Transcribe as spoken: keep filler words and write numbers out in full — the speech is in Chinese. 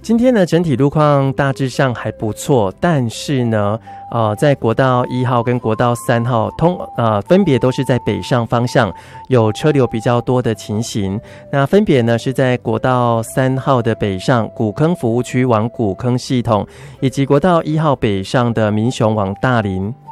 今天呢，整体路况大致上还不错，但是呢，呃，在国道一号跟国道三号通呃，分别都是在北上方向有车流比较多的情形。那分别呢是在国道三号的北上古坑服务区往古坑系统，以及国道一号北上的民雄往大林。